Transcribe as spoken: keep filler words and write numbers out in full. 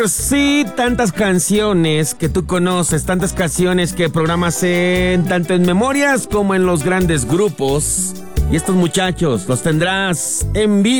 Sí, tantas canciones que tú conoces, tantas canciones que programas en tanto en memorias como en los grandes grupos. Y estos muchachos los tendrás en vivo.